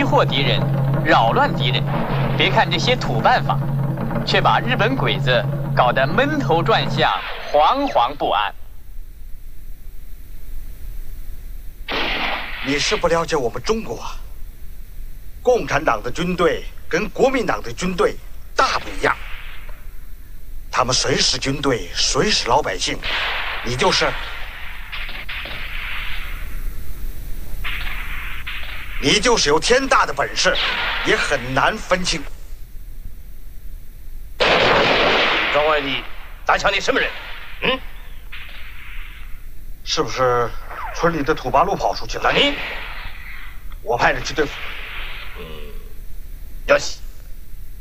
迷惑敌人，扰乱敌人。别看这些土办法，却把日本鬼子搞得闷头转向，惶惶不安。 你是不了解我们中国，共产党的军队跟国民党的军队大不一样。他们谁是军队，谁是老百姓，你就是。你就是有天大的本事，也很难分清。 庄外，你打枪，你什么人？ 是不是村里的土八路跑出去了？ 那你， 我派人去对付。 要死。